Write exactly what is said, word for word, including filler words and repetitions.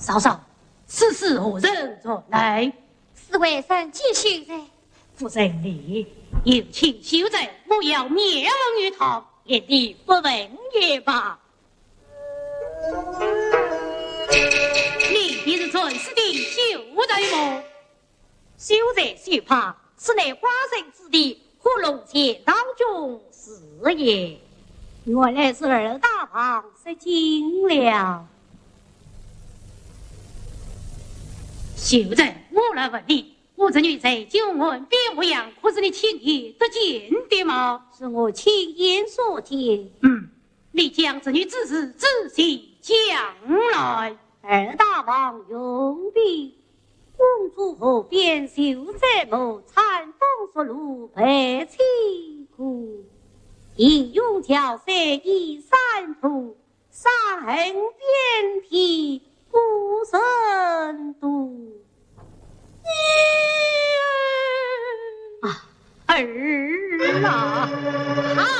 嫂嫂，此事何人做来？ 是为神继续在。 夫人你有请休在，莫要灭亡于堂，也地不问也罢。你便是准时的秀才么？秀才秀怕，此乃花神之地，火龙剑当中是也。原来是二大王失惊了。秀才，我来问你，我这女在九门边模样，可是你亲眼得见的吗？ 是我亲眼所见。 嗯，你将这女之事仔细讲来。 二大王用笔，公主河边秀才谋，残风拂路白凄苦。英勇桥山一山图，杀恨遍体不胜度。 啊，儿啊！